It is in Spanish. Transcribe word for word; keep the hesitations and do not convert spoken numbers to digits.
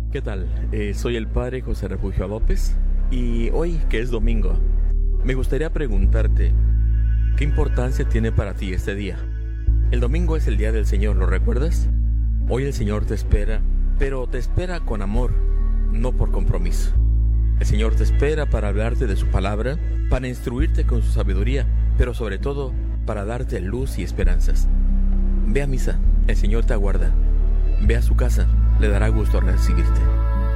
¿Qué tal? Eh, soy el padre José Refugio López y hoy, que es domingo, me gustaría preguntarte, ¿qué importancia tiene para ti este día? El domingo es el día del Señor, ¿lo recuerdas? Hoy el Señor te espera, pero te espera con amor, no por compromiso. El Señor te espera para hablarte de su palabra, para instruirte con su sabiduría, pero sobre todo para darte luz y esperanzas. Ve a misa, el Señor te aguarda. Ve a su casa, le dará gusto recibirte.